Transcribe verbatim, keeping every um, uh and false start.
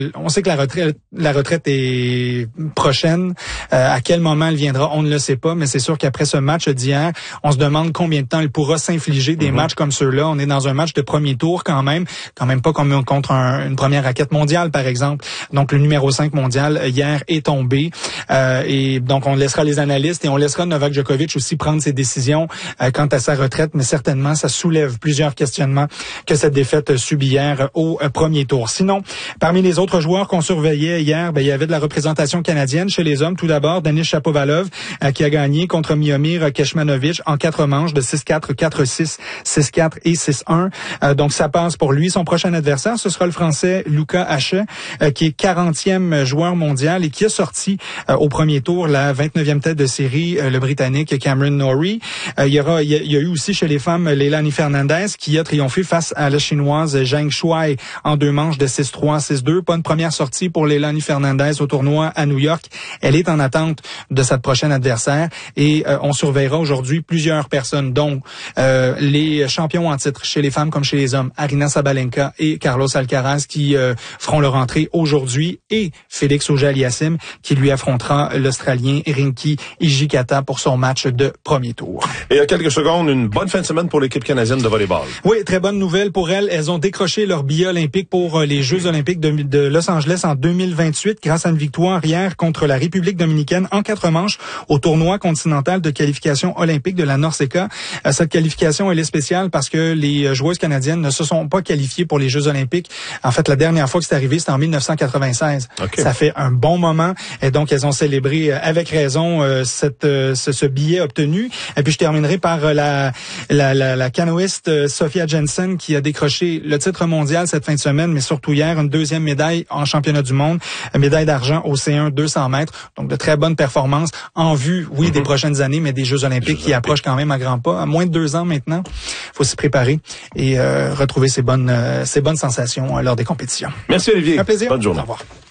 On sait que la retraite, la retraite est prochaine. Euh, à quel moment elle viendra, on ne le sait pas, mais c'est sûr qu'après ce match d'hier, on se demande combien de temps il pourra s'infliger des mm-hmm. matchs comme ceux-là. On est dans un match de premier tour quand même, quand même pas comme contre un, une première raquette mondiale, par exemple. Donc, le numéro cinq mondial, hier, est tombé. Euh, et donc, on laissera les analystes et on laissera Novak Djokovic aussi prendre ses décisions euh, quant à sa retraite, mais certainement, ça soulève plusieurs questionnements que cette défaite subie hier au euh, premier tour. Sinon, parmi les autres joueurs qu'on surveillait hier, ben, il y avait de la représentation canadienne chez les hommes. Tout d'abord, Denis Shapovalov euh, qui a gagné contre Miomir Kecmanovic en quatre manches de six quatre, quatre six, six quatre et six un. Euh, donc, ça passe pour lui. Son prochain adversaire, ce sera le Français Luca Hachet, euh, qui est quarantième joueur mondial et qui a sorti euh, au premier tour la vingt-neuvième tête de série, euh, le Britannique Cameron Norrie. Euh, il, y aura, il, y a, il y a eu aussi chez les femmes Leilani Fernandez qui a triomphé face à la Chinoise Zhang Shuai en deux manches de six trois, six deux. Pas une première sortie pour Leilani Fernandez au tournoi à New York. Elle est en attente de sa prochaine adversaire et euh, on surveillera aujourd'hui plusieurs personnes, dont euh, les champions en titre chez les femmes comme chez les hommes, Aryna Sabalenka et Carlos Alcaraz qui euh, feront leur entrée aujourd'hui, et Félix Auger-Aliassime qui lui affrontera l'Australien Rinky Hijikata pour son match de premier tour. Et il y a quelques secondes, une bonne fin de semaine pour l'équipe canadienne de volleyball. Oui, très bonne nouvelle pour elles. Elles ont décroché leur billet olympique pour les Jeux olympiques de, de Los Angeles en deux mille vingt-huit grâce à une victoire hier contre la République dominicaine en quatre manches au tournoi continental de qualification olympique de la NORCECA. Cette qualification, elle est spéciale parce que les joueuses canadiennes ne se sont pas qualifiées pour les Jeux olympiques. En fait, la dernière fois que c'est arrivé, c'était en mille neuf cent quatre-vingt-seize. Okay. Ça fait un bon moment. Et donc, elles ont célébré avec raison euh, cette, euh, ce, ce billet obtenu. Et puis, je terminerai par euh, la, la, la, la canoïste euh, Sophia Jensen qui a décroché le titre mondial cette fin de semaine, mais surtout hier, une deuxième médaille en championnat du monde, une médaille d'argent au C un deux cents mètres. Donc, de très bonnes performances en vue, oui, mm-hmm. des prochaines années, mais des Jeux olympiques Jeux qui approchent quand même à grands pas. À moins de deux ans maintenant, il faut s'y préparer et euh, retrouver ces bonnes, euh, ces bonnes sensations euh, lors des compétitions. Merci Olivier. Un plaisir. Bonne journée. Au revoir.